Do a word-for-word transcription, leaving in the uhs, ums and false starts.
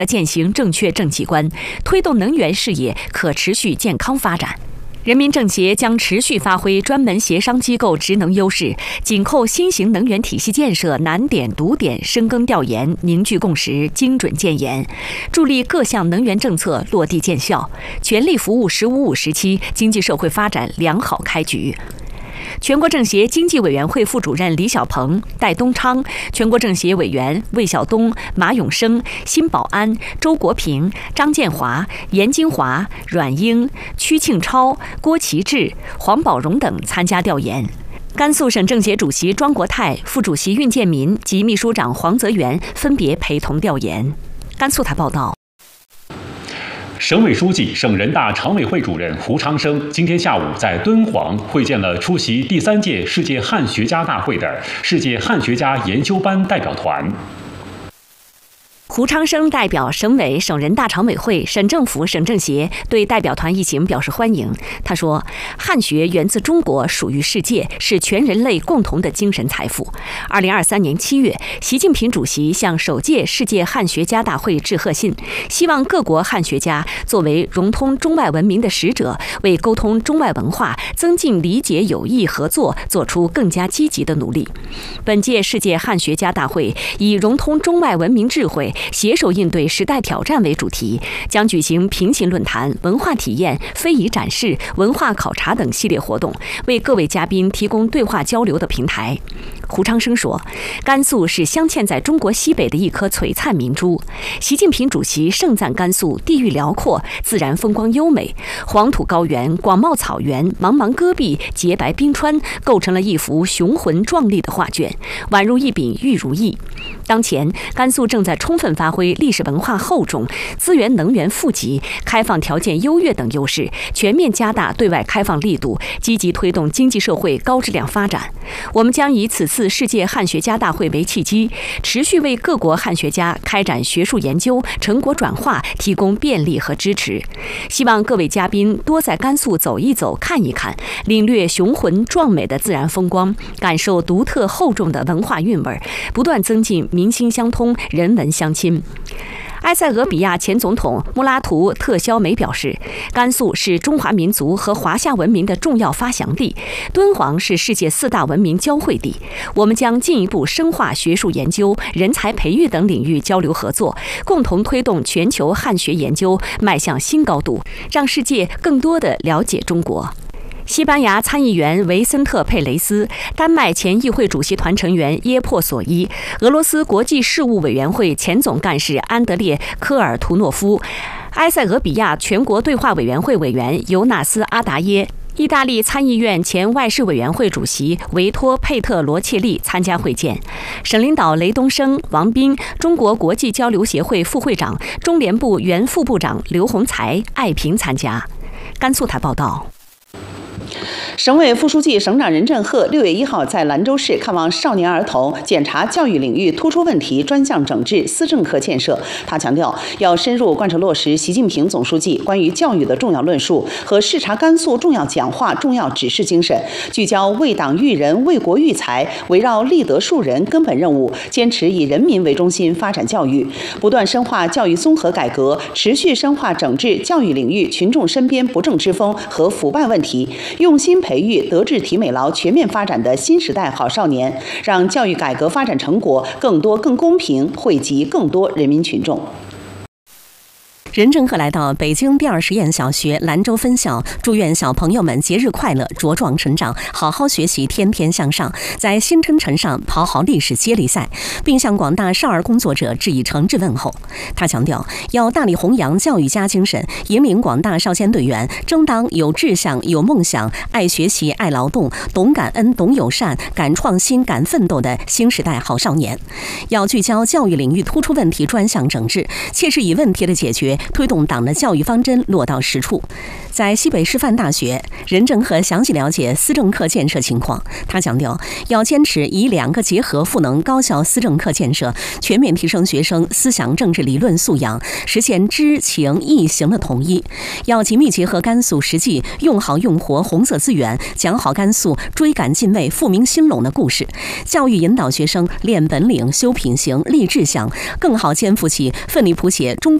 践行正确政绩观，推动能源事业可持续健康发展。人民政协将持续发挥专门协商机构职能优势，紧扣新型能源体系建设难点堵点，深耕调研，凝聚共识，精准建言，助力各项能源政策落地见效，全力服务“十五五”时期经济社会发展良好开局。全国政协经济委员会副主任李小鹏、戴东昌，全国政协委员魏晓东、马永生、辛保安、周国平、张建华、严金华、阮英、屈庆超、郭其志、黄宝荣等参加调研。甘肃省政协主席庄国泰、副主席运建民及秘书长黄泽元分别陪同调研。甘肃台报道。 省委书记、省人大常委会主任胡昌生今天下午在敦煌会见了出席第三届世界汉学家大会的世界汉学家研究班代表团。 胡昌生代表省委、省人大常委会、省政府、省政协对代表团一行表示欢迎。他说：“汉学源自中国，属于世界，是全人类共同的精神财富。”二零二三年七月，习近平主席向首届世界汉学家大会致贺信，希望各国汉学家作为融通中外文明的使者，为沟通中外文化、增进理解、友谊、合作做出更加积极的努力。本届世界汉学家大会以融通中外文明智慧，携手应对时代挑战为主题，将举行平行论坛、文化体验、非遗展示、文化考察等系列活动，为各位嘉宾提供对话交流的平台。胡昌生说：“甘肃是镶嵌在中国西北的一颗璀璨明珠。习近平主席盛赞甘肃地域辽阔，自然风光优美，黄土高原、广袤草原、茫茫戈壁、洁白冰川，构成了一幅雄浑壮丽的画卷，宛如一柄玉如意。当前，甘肃正在充分发挥历史文化厚重、资源能源富集、开放条件优越等优势，全面加大对外开放力度，积极推动经济社会高质量发展。我们将以此次世界汉学家大会为契机，持续为各国汉学家开展学术研究、成果转化提供便利和支持。希望各位嘉宾多在甘肃走一走、看一看，领略雄浑壮美的自然风光，感受独特厚重的文化韵味，不断增进民心相通、人文相亲。埃塞俄比亚前总统穆拉图特肖梅表示，甘肃是中华民族和华夏文明的重要发祥地，敦煌是世界四大文明交汇地。我们将进一步深化学术研究、人才培育等领域交流合作，共同推动全球汉学研究迈向新高度，让世界更多地了解中国。西班牙参议员维森特·佩雷斯、丹麦前议会主席团成员耶珀索伊、俄罗斯国际事务委员会前总干事安德烈·科尔图诺夫、埃塞俄比亚全国对话委员会委员尤纳斯·阿达耶、意大利参议院前外事委员会主席维托·佩特罗切利参加会见。省领导雷东升、王斌、中国国际交流协会副会长、中联部原副部长刘洪才、艾平参加。甘肃台报道。 省委副书记、省长任正鹤六月一号在兰州市看望少年儿童，检查教育领域突出问题专项整治、思政课建设。他强调，要深入贯彻落实习近平总书记关于教育的重要论述和视察甘肃重要讲话、重要指示精神，聚焦为党育人、为国育才，围绕立德树人根本任务，坚持以人民为中心发展教育，不断深化教育综合改革，持续深化整治教育领域群众身边不正之风和腐败问题，用心培育德智体美劳全面发展的新时代好少年，让教育改革发展成果更多更公平，惠及更多人民群众。 任正鹤来到北京第二实验小学兰州分校，祝愿小朋友们节日快乐，茁壮成长，好好学习，天天向上，在新征程上跑好历史接力赛，并向广大少儿工作者致以诚挚问候。他强调，要大力弘扬教育家精神，引领广大少先队员争当有志向、有梦想、爱学习、爱劳动、懂感恩、懂友善、敢创新、敢奋斗的新时代好少年。要聚焦教育领域突出问题专项整治，切实以问题的解决推动党的教育方针落到实处。在西北师范大学，任正鹤详细了解思政课建设情况。他强调，要坚持以两个结合赋能高校思政课建设，全面提升学生思想政治理论素养，实现知情意行的统一。要紧密结合甘肃实际，用好用活红色资源，讲好甘肃追赶进位、复明兴隆的故事。教育引导学生练本领、修品行、立志向，更好肩负起奋力谱写中